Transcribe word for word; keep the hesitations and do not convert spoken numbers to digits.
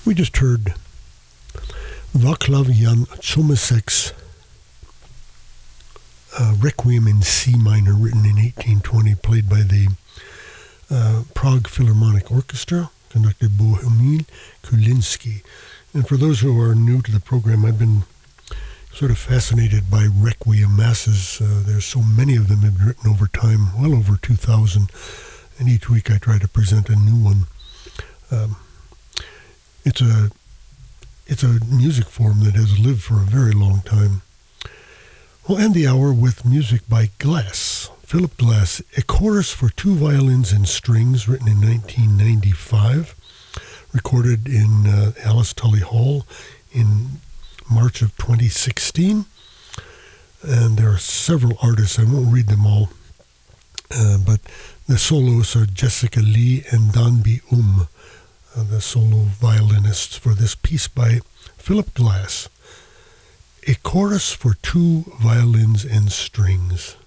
We just heard Václav Jan Čomásek's uh, Requiem in C minor, written in eighteen twenty, played by the uh, Prague Philharmonic Orchestra, conducted Bohumil Kulinski. And for those who are new to the program, I've been sort of fascinated by Requiem masses. Uh, there's so many of them have been written over time, well over two thousand, and each week I try to present a new one. Um, it's a it's a music form that has lived for a very long time. We'll end the hour with music by Glass, Philip Glass, a chorus for two violins and strings, written in nineteen ninety-five, recorded in uh, Alice Tully Hall in March of twenty sixteen. And there are several artists, I won't read them all, uh, but the soloists are Jessica Lee and Danby Um, uh, the solo violinists for this piece by Philip Glass, a chorus for two violins and strings.